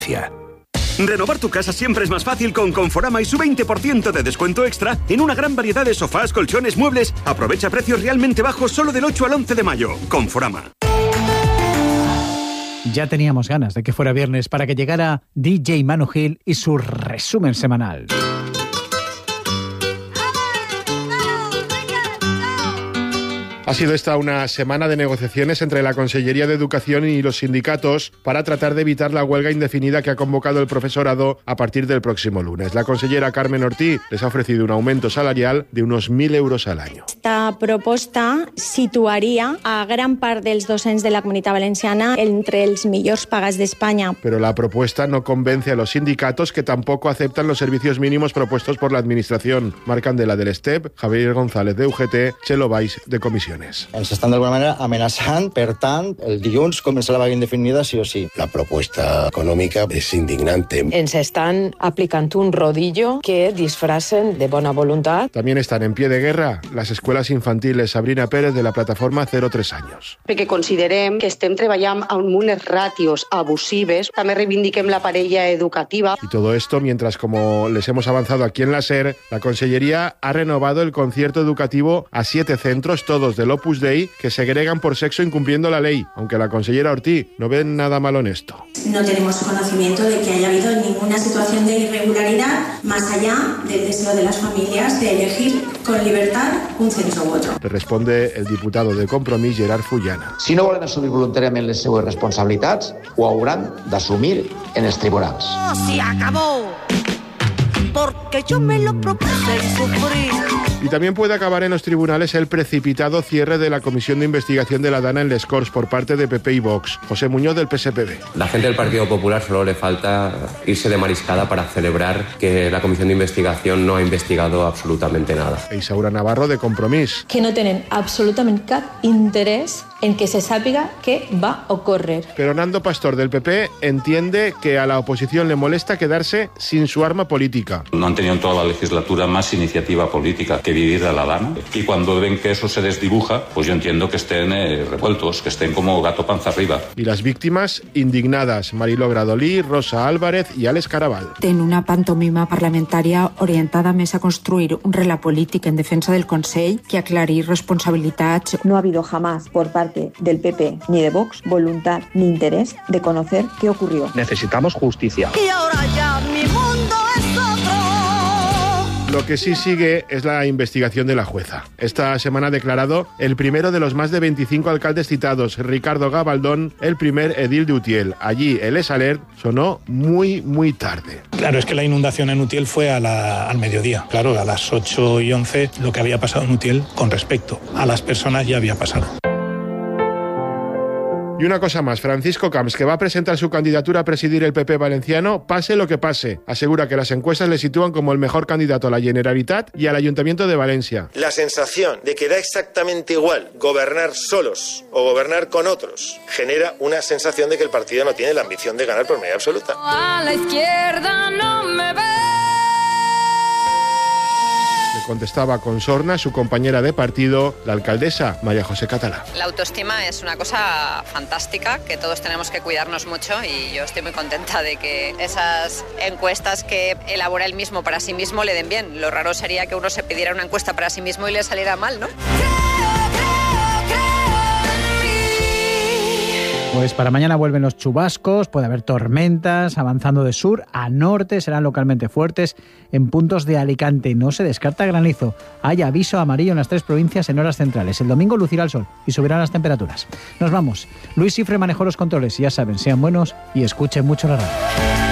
Renovar tu casa siempre es más fácil con Conforama y su 20% de descuento extra en una gran variedad de sofás, colchones, muebles. Aprovecha precios realmente bajos solo del 8 al 11 de mayo. Conforama. Ya teníamos ganas de que fuera viernes para que llegara DJ Manu Gil y su resumen semanal. Ha sido esta una semana de negociaciones entre la Consellería de Educación y los sindicatos para tratar de evitar la huelga indefinida que ha convocado el profesorado a partir del próximo lunes. La consellera Carmen Ortí les ha ofrecido un aumento salarial de unos 1.000 euros al año. Esta proposta situaria a gran part dels docents de la Comunitat Valenciana entre els millors pagats d'Espanya. Pero la propuesta no convence a los sindicatos, que tampoco aceptan los servicios mínimos propuestos por la Administración. Marc Candela del STEP, Javier González de UGT, Chelo Valls de Comisiones. Ens estan d'alguna manera amenaçant, per tant, el dilluns comença la vaga indefinida sí o sí. La propuesta econòmica és indignante. Ens estan aplicant un rodillo que disfracen de bona voluntat. También están en pie de guerra las escuelas infantiles. Sabrina Pérez, de la plataforma 0-3 anys. Perquè considerem que estem treballant amb unes ràtios abusives. També reivindiquem la parella educativa. Y todo esto mientras, como les hemos avanzado aquí en la SER, la Consellería ha renovado el concierto educativo a 7 centros, todos del Opus Dei, que segregan por sexo incumpliendo la ley, aunque la consellera Ortí no ve nada malo en esto. No tenemos conocimiento de que haya habido ninguna situación de irregularidad más allá del deseo de las familias de elegir con libertad un centro u otro. Le responde el diputado de Compromís, Gerard Fullana. Si no volen assumir voluntàriament les seues responsabilitats, ho hauran d'assumir en els tribunals. ¡Oh, se acabó! Porque yo me lo propuse sufrir. Y también puede acabar en los tribunales el precipitado cierre de la Comisión de Investigación de la Dana en Les Corts por parte de PP y Vox. José Muñoz, del PSPB. La gente del Partido Popular solo le falta irse de mariscada para celebrar que la Comisión de Investigación no ha investigado absolutamente nada. E Isaura Navarro, de Compromís. Que no tenen absolutament cap interès en que se sàpiga què va ocórrer. Pero Nando Pastor, del PP, entiende que a la oposición le molesta quedarse sin su arma política. No han tenido en toda la legislatura más iniciativa política que vivir a la Dana. Y cuando ven que eso se desdibuja, pues yo entiendo que estén revueltos, que estén como gato panza arriba. Y las víctimas indignadas: Mariló Gradolí, Rosa Álvarez y Alex Caraval. En una pantomima parlamentària orientada més a construir un relat polític en defensa del Consell que aclarir responsabilitats. No ha habido jamás por parte del PP ni de Vox voluntad ni interés de conocer qué ocurrió. Necesitamos justicia. Y ahora ya mi mundo es otro. Lo que sí sigue es la investigación de la jueza. Esta semana ha declarado el primero de los más de 25 alcaldes citados, Ricardo Gabaldón, el primer edil de Utiel. Allí el esalert sonó muy tarde. Claro, es que la inundación en Utiel fue al mediodía. Claro, a las 8:11 lo que había pasado en Utiel con respecto a las personas ya había pasado. Y una cosa más, Francisco Camps, que va a presentar su candidatura a presidir el PP valenciano, pase lo que pase. Asegura que las encuestas le sitúan como el mejor candidato a la Generalitat y al Ayuntamiento de Valencia. La sensación de que da exactamente igual gobernar solos o gobernar con otros genera una sensación de que el partido no tiene la ambición de ganar por mayoría absoluta. A la izquierda no me ve. Le contestaba con sorna su compañera de partido, la alcaldesa María José Catalá. La autoestima es una cosa fantástica que todos tenemos que cuidarnos mucho y yo estoy muy contenta de que esas encuestas que elabora él mismo para sí mismo le den bien. Lo raro sería que uno se pidiera una encuesta para sí mismo y le saliera mal, ¿no? Pues para mañana vuelven los chubascos, puede haber tormentas avanzando de sur a norte, serán localmente fuertes en puntos de Alicante. No se descarta granizo. Hay aviso amarillo en las 3 provincias en horas centrales. El domingo lucirá el sol y subirán las temperaturas. Nos vamos. Luis Cifre manejó los controles y ya saben, sean buenos y escuchen mucho la radio.